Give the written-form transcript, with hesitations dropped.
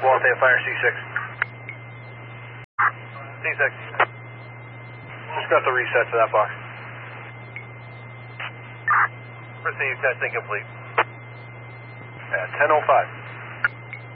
Waltham Fire C6. C6. Just got the reset to that box. Proceed, testing complete. 10:05.